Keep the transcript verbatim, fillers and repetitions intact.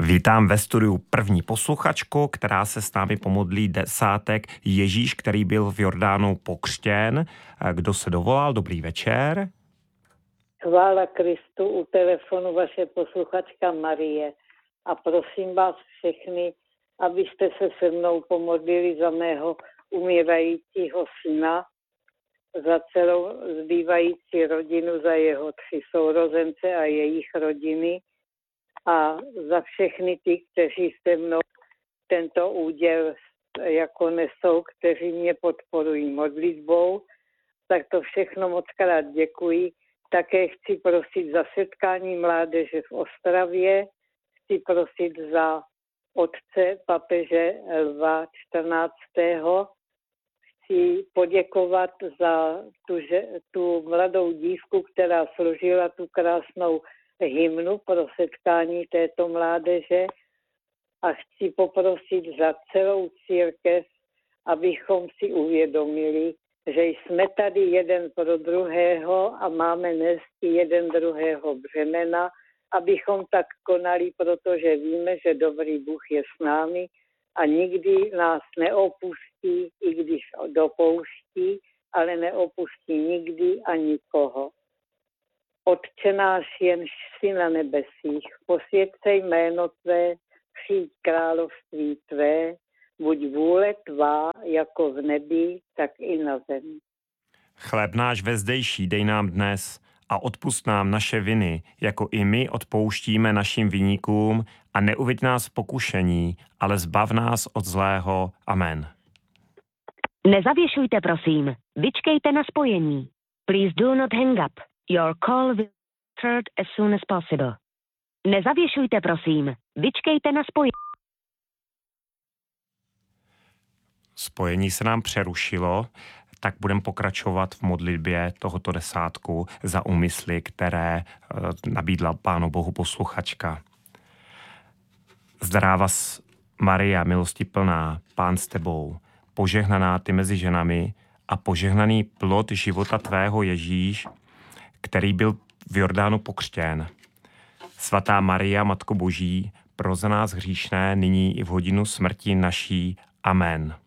Vítám ve studiu první posluchačku, která se s námi pomodlí desátek Ježíš, který byl v Jordánu pokřtěn. Kdo se dovolal? Dobrý večer. Chvála Kristu, u telefonu vaše posluchačka Marie. A prosím vás všechny, abyste se se mnou pomodlili za mého umírajícího syna, za celou zbývající rodinu, za jeho tři sourozence a jejich rodiny a za všechny ty, kteří se mnou tento úděl jako nesou, kteří mě podporují modlitbou. Tak to všechno moc krát děkuji. Také chci prosit za setkání mládeže v Ostravě, chci prosit za otce papeže Lva čtrnáctého. Chci poděkovat za tu, že, tu mladou dívku, která složila tu krásnou hymnu pro setkání této mládeže a chci poprosit za celou církev, abychom si uvědomili, že jsme tady jeden pro druhého a máme nést jeden druhého břemena, abychom tak konali, protože víme, že dobrý Bůh je s námi a nikdy nás neopustí, i když dopouští, ale neopustí nikdy a nikoho. Otče náš, jenž jsi na nebesích, posvěť se jméno Tvé, přijď království Tvé, buď vůle Tvá jako v nebi, tak i na zemi. Chléb náš vezdejší dej nám dnes a odpusť nám naše viny, jako i my odpouštíme našim viníkům a neuveď nás v pokušení, ale zbav nás od zlého. Amen. Nezavěšujte, prosím. Vyčkejte na spojení. Please do not hang up. Your call will be answered as soon as possible. Nezavěšujte, prosím. Vyčkejte na spojení. Spojení se nám přerušilo, tak budeme pokračovat v modlitbě tohoto desátku za úmysly, které nabídla Pánu Bohu posluchačka. Zdravá vás, Maria, milosti plná, Pán s tebou, požehnaná ty mezi ženami a požehnaný plod života tvého Ježíš, který byl v Jordánu pokřtěn. Svatá Maria, Matko Boží, pro za nás hříšné, nyní i v hodinu smrti naší. Amen.